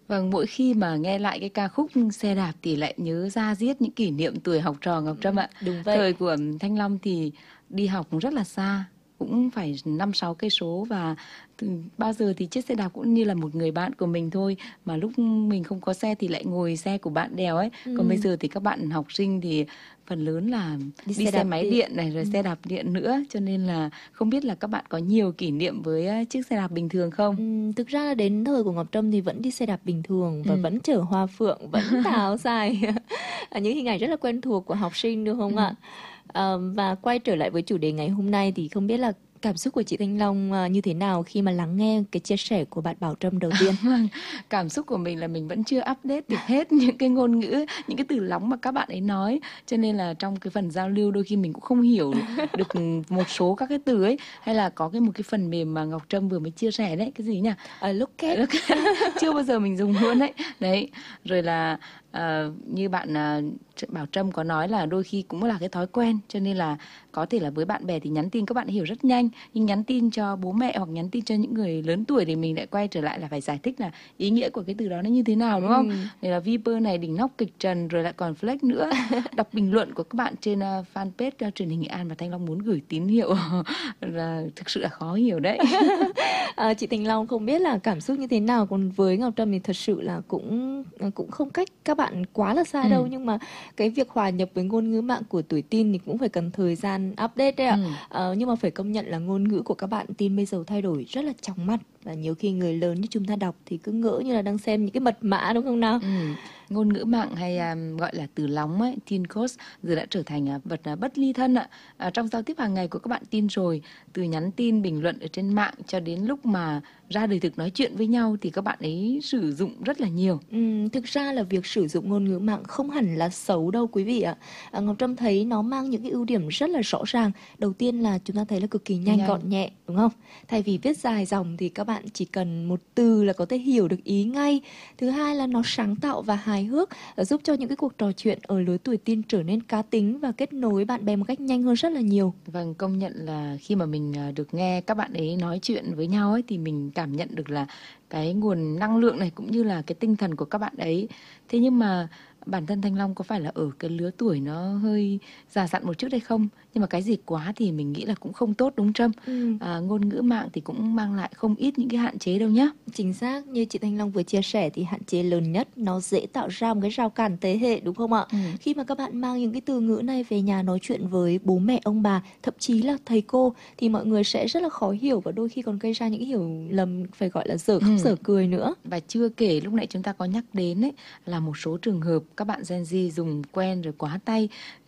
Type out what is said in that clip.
Vâng, mỗi khi mà nghe lại cái ca khúc Xe đạp thì lại nhớ ra diết những kỷ niệm tuổi học trò Ngọc Trâm ạ. Đúng vậy. Thời của Thanh Long thì đi học cũng rất là xa, cũng phải 5-6 cây số, và bao giờ thì chiếc xe đạp cũng như là một người bạn của mình thôi. Mà lúc mình không có xe thì lại ngồi xe của bạn đèo ấy. Còn bây giờ thì các bạn học sinh thì phần lớn là đi xe máy điện này, rồi xe đạp điện nữa. Cho nên là không biết là các bạn có nhiều kỷ niệm với chiếc xe đạp bình thường không? Thực ra là đến thời của Ngọc Trâm thì vẫn đi xe đạp bình thường và vẫn chở hoa phượng, vẫn tà áo dài. Những hình ảnh rất là quen thuộc của học sinh đúng không ạ? Và quay trở lại với chủ đề ngày hôm nay thì không biết là cảm xúc của chị Thanh Long như thế nào khi mà lắng nghe cái chia sẻ của bạn Bảo Trâm đầu tiên? Cảm xúc của mình là mình vẫn chưa update được hết những cái ngôn ngữ, những cái từ lóng mà các bạn ấy nói. Cho nên là trong cái phần giao lưu đôi khi mình cũng không hiểu được một số các cái từ ấy. Hay là có một cái phần mềm mà Ngọc Trâm vừa mới chia sẻ đấy, cái gì nhỉ? Locket. Chưa bao giờ mình dùng luôn đấy. Đấy, rồi là như bạn Bảo Trâm có nói là đôi khi cũng là cái thói quen, cho nên là có thể là với bạn bè thì nhắn tin các bạn hiểu rất nhanh, nhưng nhắn tin cho bố mẹ hoặc nhắn tin cho những người lớn tuổi thì mình lại quay trở lại là phải giải thích là ý nghĩa của cái từ đó nó như thế nào, đúng không? Đây là Viper này, đỉnh nóc kịch trần, rồi lại còn flex nữa. Đọc bình luận của các bạn trên fanpage truyền hình Nghệ An và Thanh Long muốn gửi tín hiệu là thực sự là khó hiểu đấy. Chị Thanh Long không biết là cảm xúc như thế nào, còn với Ngọc Trâm thì thật sự là cũng không cách các bạn quá là xa đâu, nhưng mà cái việc hòa nhập với ngôn ngữ mạng của tuổi teen thì cũng phải cần thời gian update đấy ạ. Nhưng mà phải công nhận là ngôn ngữ của các bạn teen bây giờ thay đổi rất là chóng mặt, và nhiều khi người lớn như chúng ta đọc thì cứ ngỡ như là đang xem những cái mật mã đúng không nào? Ngôn ngữ mạng hay gọi là từ lóng ấy, teen code giờ đã trở thành vật bất ly thân ạ. Trong giao tiếp hàng ngày của các bạn teen rồi, từ nhắn tin, bình luận ở trên mạng cho đến lúc mà ra đời thực nói chuyện với nhau thì các bạn ấy sử dụng rất là nhiều. Thực ra là việc sử dụng ngôn ngữ mạng không hẳn là xấu đâu quý vị ạ. Ngọc Trâm thấy nó mang những cái ưu điểm rất là rõ ràng. Đầu tiên là chúng ta thấy là cực kỳ nhanh gọn nhẹ, đúng không? Thay vì viết dài dòng thì các bạn chỉ cần một từ là có thể hiểu được ý ngay. Thứ hai là nó sáng tạo và hài hước, giúp cho những cái cuộc trò chuyện ở lứa tuổi teen trở nên cá tính và kết nối bạn bè một cách nhanh hơn rất là nhiều. Vâng, công nhận là khi mà mình được nghe các bạn ấy nói chuyện với nhau ấy thì mình cảm nhận được là cái nguồn năng lượng này cũng như là cái tinh thần của các bạn ấy. Thế nhưng mà bản thân Thanh Long có phải là ở cái lứa tuổi nó hơi già dặn một chút hay không? Nhưng mà cái gì quá thì mình nghĩ là cũng không tốt, đúng Trâm? Ngôn ngữ mạng thì cũng mang lại không ít những cái hạn chế đâu nhá. Chính xác, như chị Thanh Long vừa chia sẻ thì hạn chế lớn nhất nó dễ tạo ra một cái rào cản thế hệ, đúng không ạ? Khi mà các bạn mang những cái từ ngữ này về nhà nói chuyện với bố mẹ ông bà, thậm chí là thầy cô, thì mọi người sẽ rất là khó hiểu và đôi khi còn gây ra những cái hiểu lầm phải gọi là dở khóc dở cười nữa. Và chưa kể lúc nãy chúng ta có nhắc đến ấy, là một số trường hợp các bạn Gen Z dùng quen rồi quá tay,